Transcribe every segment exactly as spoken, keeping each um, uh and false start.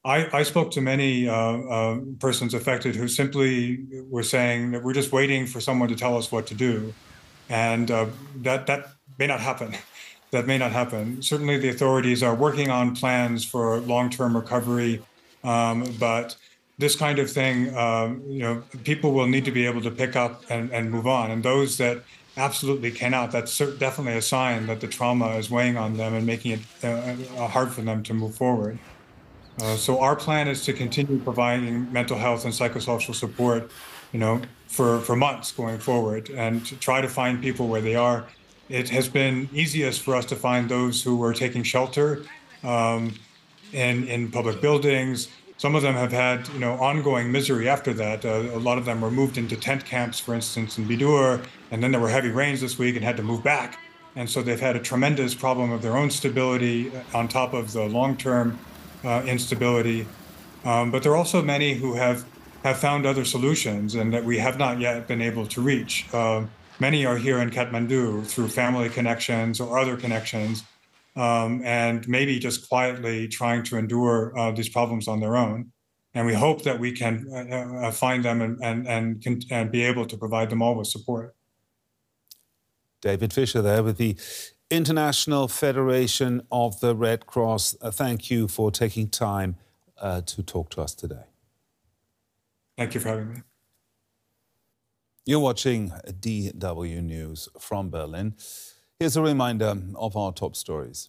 I, I spoke to many uh, uh, persons affected who simply were saying that we're just waiting for someone to tell us what to do. And uh, that, that may not happen. That may not happen. Certainly, the authorities are working on plans for long-term recovery, um, but this kind of thing, um, you know, people will need to be able to pick up and, and move on. And those that absolutely cannot, that's definitely a sign that the trauma is weighing on them and making it uh, hard for them to move forward. Uh, so our plan is to continue providing mental health and psychosocial support, you know, for, for months going forward, and to try to find people where they are. It has been easiest for us to find those who were taking shelter um, in in public buildings. Some of them have had, you know, ongoing misery after that. Uh, a lot of them were moved into tent camps, for instance, in Bidur, and then there were heavy rains this week and had to move back. And so they've had a tremendous problem of their own stability on top of the long-term uh, instability. Um, but there are also many who have have found other solutions and that we have not yet been able to reach. Uh, many are here in Kathmandu through family connections or other connections, um, and maybe just quietly trying to endure uh, these problems on their own. And we hope that we can uh, uh, find them and, and, and, can, and be able to provide them all with support. David Fisher there with the International Federation of the Red Cross. Uh, thank you for taking time uh, to talk to us today. Thank you for having me. You're watching D W News from Berlin. Here's a reminder of our top stories.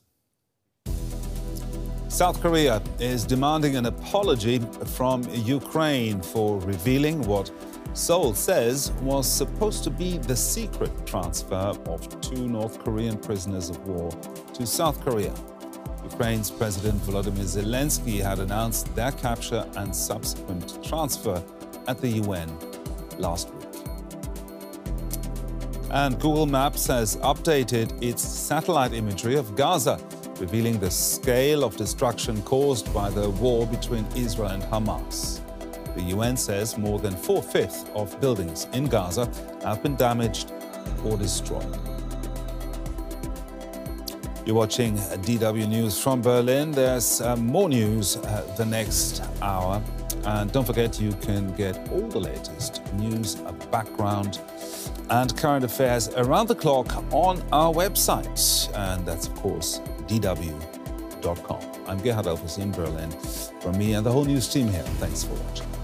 South Korea is demanding an apology from Ukraine for revealing what Seoul says was supposed to be the secret transfer of two North Korean prisoners of war to South Korea. Ukraine's President Volodymyr Zelensky had announced their capture and subsequent transfer at the U N last week. And Google Maps has updated its satellite imagery of Gaza, revealing the scale of destruction caused by the war between Israel and Hamas. The U N says more than four-fifths of buildings in Gaza have been damaged or destroyed. You're watching D W News from Berlin. There's uh, more news uh, the next hour. And don't forget, you can get all the latest news, background, and current affairs around the clock on our website. And that's, of course, D W dot com. I'm Gerhard Elfers in Berlin. From me and the whole news team here, thanks for watching.